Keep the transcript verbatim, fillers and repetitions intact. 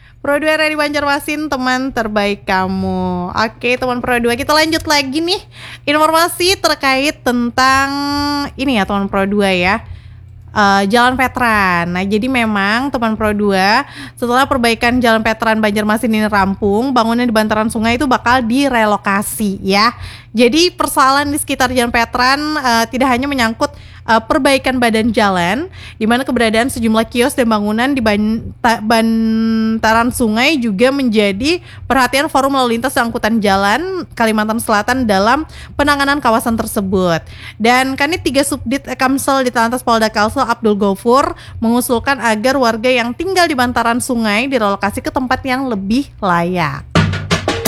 Pro dua R di Banjarmasin, teman terbaik kamu. Oke, teman Pro dua, kita lanjut lagi nih. Informasi terkait tentang ini ya, teman Pro dua ya. Uh, Jalan Veteran. Nah, jadi memang teman Pro dua, setelah perbaikan Jalan Veteran Banjarmasin ini rampung, bangunan di bantaran sungai itu bakal direlokasi ya. Jadi persoalan di sekitar Jalan Veteran uh, tidak hanya menyangkut uh, perbaikan badan jalan, di mana keberadaan sejumlah kios dan bangunan di banta- bantaran sungai juga menjadi perhatian Forum Lalu Lintas dan Angkutan Jalan Kalimantan Selatan dalam penanganan kawasan tersebut. Dan Kanit tiga Subdit Kamsel di Telantas Polda Kalsel Abdul Gofur mengusulkan agar warga yang tinggal di bantaran sungai direlokasi ke tempat yang lebih layak.